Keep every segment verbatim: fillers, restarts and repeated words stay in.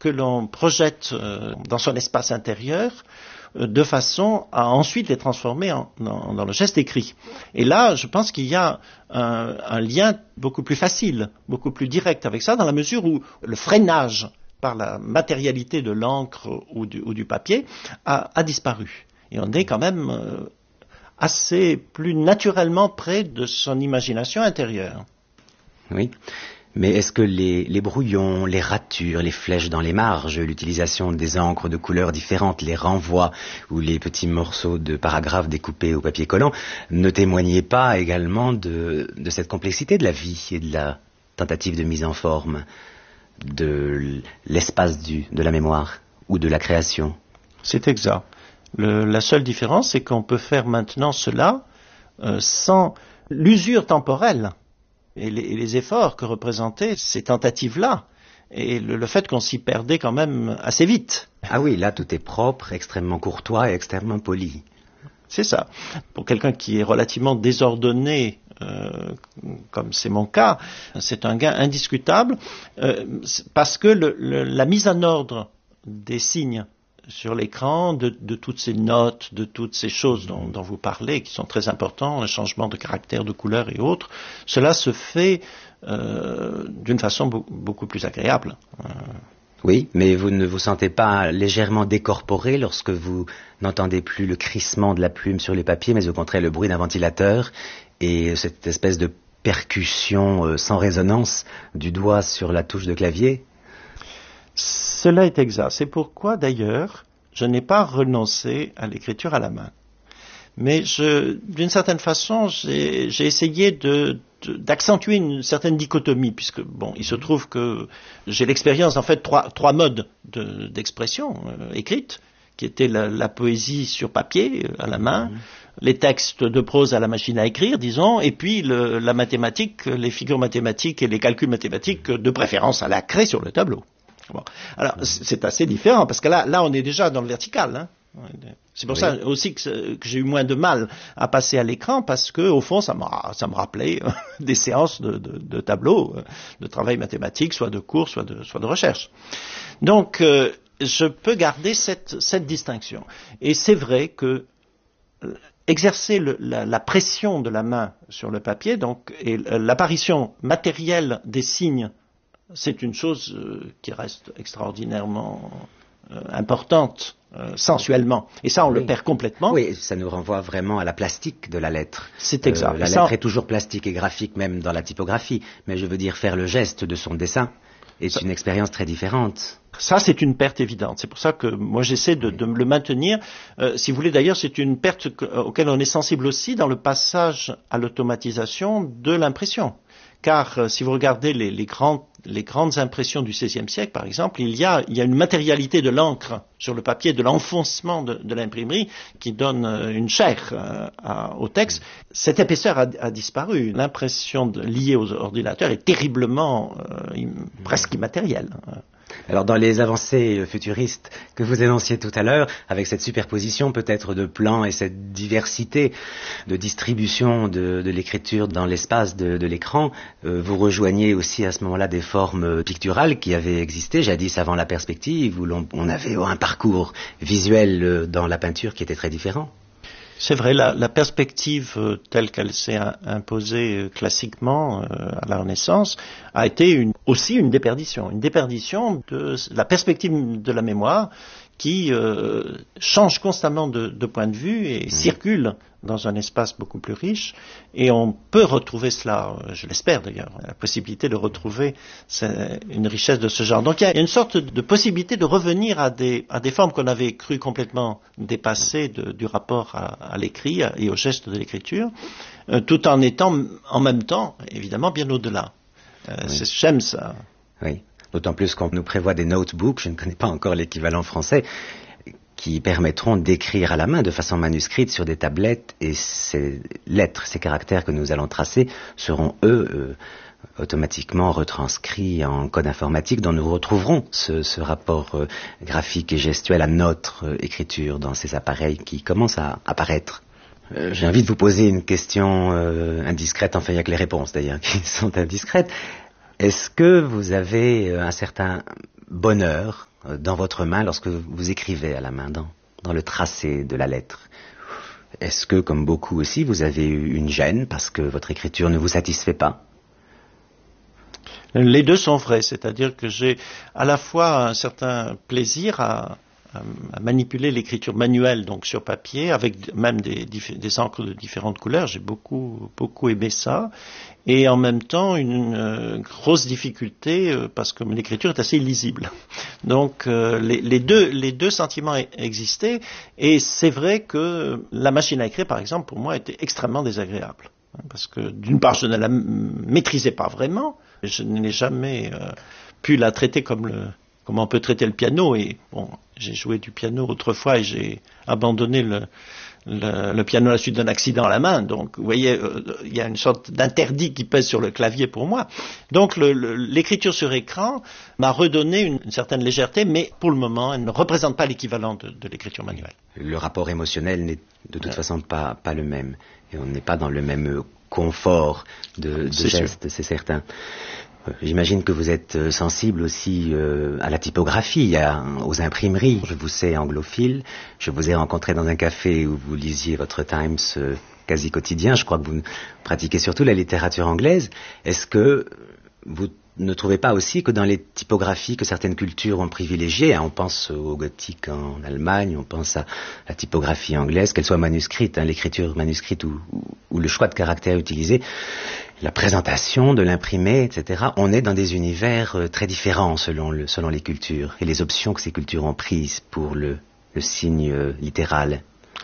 que l'on projette euh, dans son espace intérieur euh, de façon à ensuite les transformer en, dans, dans le geste écrit. Et là, je pense qu'il y a un, un lien beaucoup plus facile, beaucoup plus direct avec ça, dans la mesure où le freinage par la matérialité de l'encre ou du, ou du papier a, a disparu. Et on est quand même euh, assez plus naturellement près de son imagination intérieure. Oui. Mais est-ce que les, les brouillons, les ratures, les flèches dans les marges, l'utilisation des encres de couleurs différentes, les renvois ou les petits morceaux de paragraphes découpés au papier collant ne témoignaient pas également de, de cette complexité de la vie et de la tentative de mise en forme de l'espace du, de la mémoire ou de la création? C'est exact. Le, la seule différence, c'est qu'on peut faire maintenant cela euh, sans l'usure temporelle. Et les, et les efforts que représentaient ces tentatives-là, et le, le fait qu'on s'y perdait quand même assez vite. Ah oui, là tout est propre, extrêmement courtois et extrêmement poli. C'est ça. Pour quelqu'un qui est relativement désordonné, euh, comme c'est mon cas, c'est un gain indiscutable, euh, parce que le, le, la mise en ordre des signes sur l'écran, de, de toutes ces notes, de toutes ces choses dont, dont vous parlez, qui sont très importantes, le changement de caractère, de couleur et autres, cela se fait euh, d'une façon be- beaucoup plus agréable. Euh... Oui, mais vous ne vous sentez pas légèrement décorporé lorsque vous n'entendez plus le crissement de la plume sur les papiers, mais au contraire le bruit d'un ventilateur et cette espèce de percussion euh, sans résonance du doigt sur la touche de clavier? Cela est exact. C'est pourquoi, d'ailleurs, je n'ai pas renoncé à l'écriture à la main. Mais je, d'une certaine façon, j'ai, j'ai essayé de, de, d'accentuer une certaine dichotomie, puisque, bon, il se trouve que j'ai l'expérience, en fait, trois, trois modes de, d'expression euh, écrite, qui étaient la, la poésie sur papier, euh, à la main, mmh. les textes de prose à la machine à écrire, disons, et puis le, la mathématique, les figures mathématiques et les calculs mathématiques, de préférence à la craie sur le tableau. Bon. Alors, c'est assez différent, parce que là, là, on est déjà dans le vertical. Hein. C'est pour oui. ça aussi que, que j'ai eu moins de mal à passer à l'écran, parce que, au fond, ça, m'a, ça me rappelait des séances de, de, de tableau, de travail mathématique, soit de cours, soit de, soit de recherche. Donc, euh, je peux garder cette, cette distinction. Et c'est vrai que exercer le, la, la pression de la main sur le papier, donc, et l'apparition matérielle des signes, c'est une chose euh, qui reste extraordinairement euh, importante, euh, sensuellement. Et ça, on oui. le perd complètement. Oui, ça nous renvoie vraiment à la plastique de la lettre. C'est exact. Euh, la et lettre ça... est toujours plastique et graphique, même dans la typographie. Mais je veux dire, faire le geste de son dessin est ça... une expérience très différente. Ça, c'est une perte évidente. C'est pour ça que moi, j'essaie de, de le maintenir. Euh, si vous voulez, d'ailleurs, c'est une perte que, auquel on est sensible aussi dans le passage à l'automatisation de l'impression. Car euh, si vous regardez les, les, grands, les grandes impressions du seizième siècle, par exemple, il y a, il y a une matérialité de l'encre sur le papier, de l'enfoncement de, de l'imprimerie qui donne euh, une chair euh, à, au texte. Cette épaisseur a, a disparu. L'impression de, liée aux ordinateurs est terriblement, euh, im, presque immatérielle. Alors dans les avancées futuristes que vous énonciez tout à l'heure, avec cette superposition peut-être de plans et cette diversité de distribution de, de l'écriture dans l'espace de, de l'écran, euh, vous rejoignez aussi à ce moment-là des formes picturales qui avaient existé jadis avant la perspective, où l'on, on avait un parcours visuel dans la peinture qui était très différent. C'est vrai, la, la perspective euh, telle qu'elle s'est imposée euh, classiquement euh, à la Renaissance a été une, aussi une déperdition, une déperdition de la perspective de la mémoire qui euh, change constamment de, de point de vue et mmh. circule dans un espace beaucoup plus riche, et on peut retrouver cela, je l'espère d'ailleurs, la possibilité de retrouver une richesse de ce genre. Donc il y a une sorte de possibilité de revenir à des, à des formes qu'on avait cru complètement dépassées de, du rapport à, à l'écrit et au geste de l'écriture, euh, tout en étant en même temps, évidemment, bien au-delà. Euh, oui. c'est, j'aime ça. Oui, d'autant plus qu'on nous prévoit des notebooks, je ne connais pas encore l'équivalent français, qui permettront d'écrire à la main de façon manuscrite sur des tablettes, et ces lettres, ces caractères que nous allons tracer seront, eux, euh, automatiquement retranscrits en code informatique dont nous retrouverons ce, ce rapport euh, graphique et gestuel à notre euh, écriture dans ces appareils qui commencent à apparaître. Euh, j'ai envie de vous poser une question euh, indiscrète, enfin il n'y a que les réponses d'ailleurs qui sont indiscrètes. Est-ce que vous avez un certain bonheur euh, dans votre main lorsque vous écrivez à la main, dans, dans le tracé de la lettre? Est-ce que, comme beaucoup aussi, vous avez eu une gêne parce que votre écriture ne vous satisfait pas? Les deux sont vrais, c'est-à-dire que j'ai à la fois un certain plaisir à, à, à manipuler l'écriture manuelle, donc sur papier, avec même des, des encres de différentes couleurs. J'ai beaucoup, beaucoup aimé ça. Et en même temps, une, une grosse difficulté, euh, parce que l'écriture est assez illisible. Donc, euh, les, les, deux, les deux sentiments existaient. Et c'est vrai que la machine à écrire, par exemple, pour moi, était extrêmement désagréable. Parce que, d'une part, je ne la maîtrisais pas vraiment. Je n'ai jamais euh, pu la traiter comme le, comme on peut traiter le piano. Et bon, j'ai joué du piano autrefois et j'ai abandonné le, le, le piano à la suite d'un accident à la main. Donc, vous voyez, euh, il y a une sorte d'interdit qui pèse sur le clavier pour moi. Donc, le, le, l'écriture sur écran m'a redonné une, une certaine légèreté, mais pour le moment, elle ne représente pas l'équivalent de, de l'écriture manuelle. Le rapport émotionnel n'est de toute ouais. façon pas, pas le même. Et on n'est pas dans le même confort de, de c'est geste, sûr. C'est certain. J'imagine que vous êtes sensible aussi euh, à la typographie, à, aux imprimeries. Je vous sais anglophile. Je vous ai rencontré dans un café où vous lisiez votre Times euh, quasi quotidien. Je crois que vous pratiquez surtout la littérature anglaise. Est-ce que vous ne trouvez pas aussi que dans les typographies que certaines cultures ont privilégiées, hein, on pense au gothique en Allemagne, on pense à la typographie anglaise, qu'elle soit manuscrite, hein, l'écriture manuscrite ou, ou, ou le choix de caractères utilisé, la présentation de l'imprimé, et cetera, on est dans des univers euh, très différents selon, le, selon les cultures et les options que ces cultures ont prises pour le, le signe euh, littéral.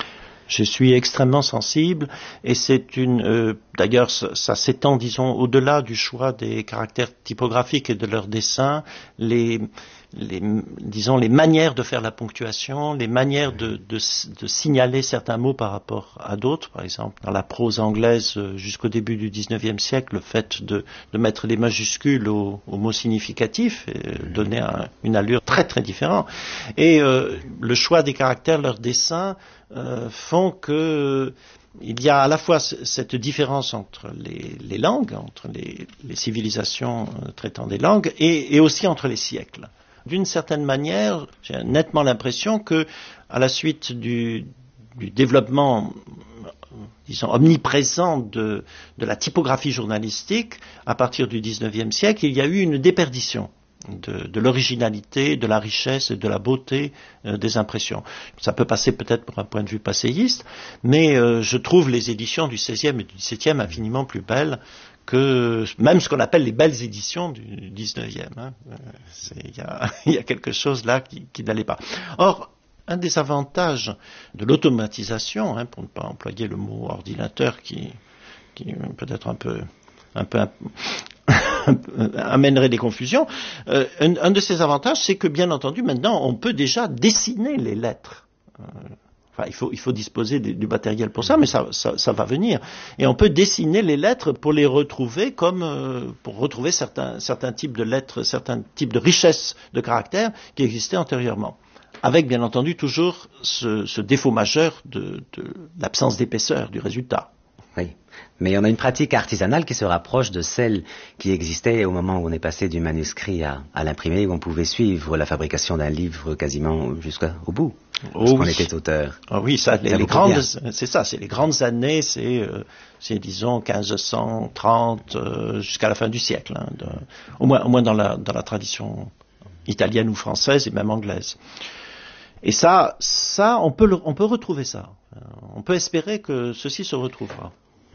Je suis extrêmement sensible et c'est une. Euh, d'ailleurs, ça, ça s'étend, disons, au-delà du choix des caractères typographiques et de leur dessin, les, les, disons, les manières de faire la ponctuation, les manières de, de, de signaler certains mots par rapport à d'autres. Par exemple, dans la prose anglaise, jusqu'au début du dix-neuvième siècle, le fait de, de mettre les majuscules aux, aux mots significatifs et donnait un, une allure très très différente. Et euh, le choix des caractères, leur dessin. Euh, font que euh, il y a à la fois c- cette différence entre les, les langues, entre les, les civilisations euh, traitant des langues, et, et aussi entre les siècles. D'une certaine manière, j'ai nettement l'impression que, à la suite du, du développement, disons, omniprésent de, de la typographie journalistique, à partir du dix-neuvième siècle, il y a eu une déperdition De, de l'originalité, de la richesse et de la beauté euh, des impressions. Ça peut passer peut-être pour un point de vue passéiste, mais euh, je trouve les éditions du seizième et du dix-septième infiniment plus belles que même ce qu'on appelle les belles éditions du dix-neuvième. Hein. Il y a, y a quelque chose là qui, qui n'allait pas. Or, un des avantages de l'automatisation, hein, pour ne pas employer le mot ordinateur qui, qui est peut-être un peu... un peu amènerait des confusions. Euh, un, un de ces avantages, c'est que, bien entendu, maintenant, on peut déjà dessiner les lettres. Euh, enfin, il faut, il faut disposer du, du matériel pour ça, mais ça, ça, ça va venir. Et on peut dessiner les lettres pour les retrouver comme, euh, pour retrouver certains, certains types de lettres, certains types de richesses de caractères qui existaient antérieurement. Avec, bien entendu, toujours ce, ce défaut majeur de, de l'absence d'épaisseur du résultat. Oui, mais on a une pratique artisanale qui se rapproche de celle qui existait au moment où on est passé du manuscrit à, à l'imprimé, où on pouvait suivre la fabrication d'un livre quasiment jusqu'au bout, oh, lorsqu'on oui. était auteur. Oh oui, ça, les, les grandes, c'est ça, c'est les grandes années, c'est, euh, c'est disons quinze cent trente euh, jusqu'à la fin du siècle, hein, de, au moins, au moins dans la, dans la tradition italienne ou française et même anglaise. Et ça, ça, on peut, le, on peut retrouver ça. On peut espérer que ceci se retrouvera.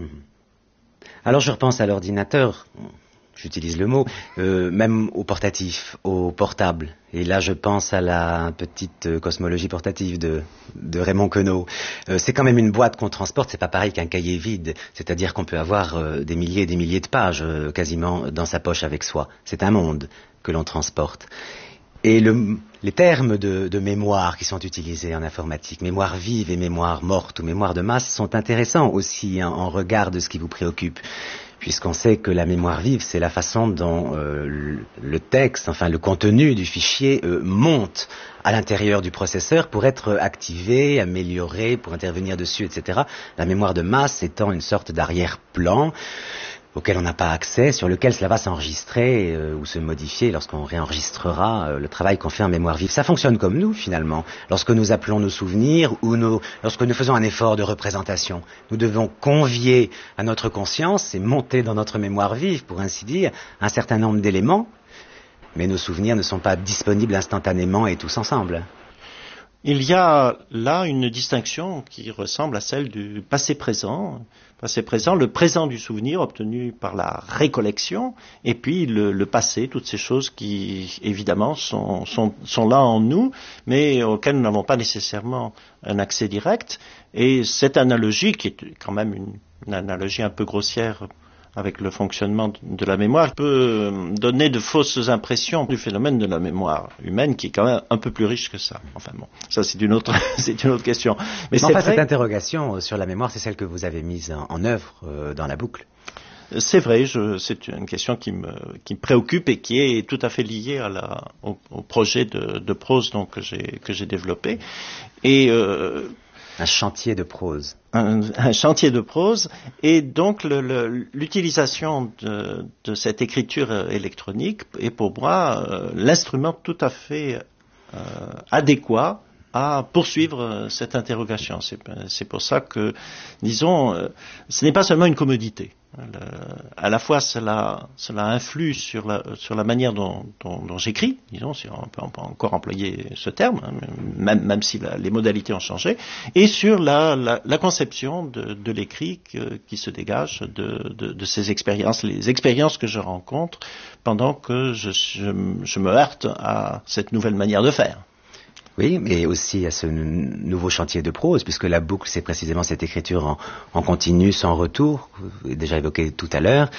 Alors je repense à l'ordinateur, j'utilise le mot, euh, même au portatif, au portable. Et là je pense à la petite cosmologie portative de, de Raymond Queneau. Euh, c'est quand même une boîte qu'on transporte, c'est pas pareil qu'un cahier vide. C'est-à-dire qu'on peut avoir euh, des milliers et des milliers de pages euh, quasiment dans sa poche avec soi. C'est un monde que l'on transporte. Et le, les termes de, de mémoire qui sont utilisés en informatique, mémoire vive et mémoire morte ou mémoire de masse, sont intéressants aussi hein, en regard de ce qui vous préoccupe, puisqu'on sait que la mémoire vive, c'est la façon dont euh, le, le texte, enfin le contenu du fichier euh, monte à l'intérieur du processeur pour être activé, amélioré, pour intervenir dessus, et cetera. La mémoire de masse étant une sorte d'arrière-plan auquel on n'a pas accès, sur lequel cela va s'enregistrer euh, ou se modifier lorsqu'on réenregistrera euh, le travail qu'on fait en mémoire vive. Ça fonctionne comme nous, finalement. Lorsque nous appelons nos souvenirs ou nos, lorsque nous faisons un effort de représentation, nous devons convier à notre conscience et monter dans notre mémoire vive, pour ainsi dire, un certain nombre d'éléments, mais nos souvenirs ne sont pas disponibles instantanément et tous ensemble. Il y a là une distinction qui ressemble à celle du passé-présent. Passé-présent, le présent du souvenir obtenu par la récollection, et puis le, le passé, toutes ces choses qui, évidemment, sont, sont, sont là en nous, mais auxquelles nous n'avons pas nécessairement un accès direct. Et cette analogie, qui est quand même une, une analogie un peu grossière avec le fonctionnement de la mémoire, peut donner de fausses impressions du phénomène de la mémoire humaine, qui est quand même un peu plus riche que ça. Enfin bon, ça c'est une autre, c'est une autre question. Mais, Mais c'est enfin, vrai, cette interrogation sur la mémoire, c'est celle que vous avez mise en, en œuvre euh, dans la boucle. C'est vrai, je, c'est une question qui me, qui me préoccupe et qui est tout à fait liée à la, au, au projet de, de prose donc, que j'ai, que j'ai développé. Et euh, Un chantier de prose. Un, un chantier de prose, et donc le, le, l'utilisation de, de cette écriture électronique est pour moi euh, l'instrument tout à fait euh, adéquat à poursuivre cette interrogation. C'est, c'est pour ça que, disons, euh, ce n'est pas seulement une commodité. Le, à la fois, cela, cela influe sur la, sur la manière dont, dont, dont j'écris, disons, si on peut, on peut encore employer ce terme, hein, même, même si la, les modalités ont changé, et sur la, la, la conception de, de l'écrit que, qui se dégage de, de, de ces expériences, les expériences que je rencontre pendant que je, je, je me heurte à cette nouvelle manière de faire. Oui, mais aussi à ce n- nouveau chantier de prose, puisque la boucle, c'est précisément cette écriture en, en continu, sans retour, vous l'avez déjà évoqué tout à l'heure,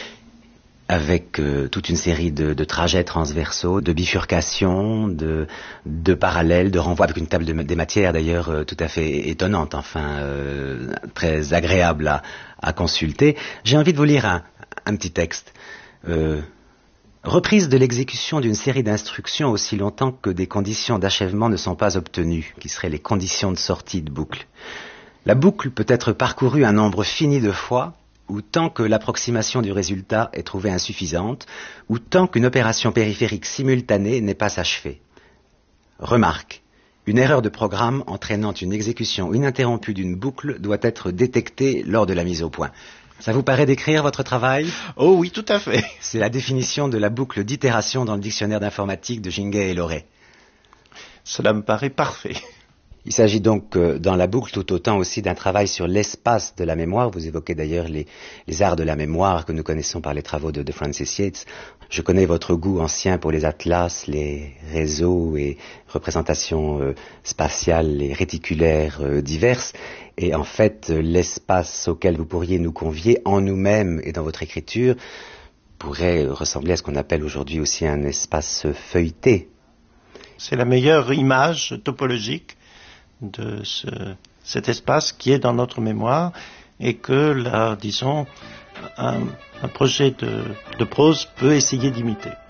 avec euh, toute une série de, de trajets transversaux, de bifurcations, de, de parallèles, de renvois, avec une table de, des matières d'ailleurs euh, tout à fait étonnante, enfin euh, très agréable à, à consulter. J'ai envie de vous lire un, un petit texte. Euh, Reprise de l'exécution d'une série d'instructions aussi longtemps que des conditions d'achèvement ne sont pas obtenues, qui seraient les conditions de sortie de boucle. La boucle peut être parcourue un nombre fini de fois, ou tant que l'approximation du résultat est trouvée insuffisante, ou tant qu'une opération périphérique simultanée n'est pas achevée. Remarque. Une erreur de programme entraînant une exécution ininterrompue d'une boucle doit être détectée lors de la mise au point. Ça vous paraît décrire votre travail ? Oh oui, tout à fait. C'est la définition de la boucle d'itération dans le dictionnaire d'informatique de Ginguet et Loret. Cela me paraît parfait. Il s'agit donc euh, dans la boucle tout autant aussi d'un travail sur l'espace de la mémoire. Vous évoquez d'ailleurs les, les arts de la mémoire que nous connaissons par les travaux de, de Francis Yates. Je connais votre goût ancien pour les atlas, les réseaux et représentations euh, spatiales et réticulaires euh, diverses. Et en fait, euh, l'espace auquel vous pourriez nous convier en nous-mêmes et dans votre écriture pourrait ressembler à ce qu'on appelle aujourd'hui aussi un espace feuilleté. C'est la meilleure image topologique de ce, cet espace qui est dans notre mémoire et que, là, disons, un, un projet de, de prose peut essayer d'imiter.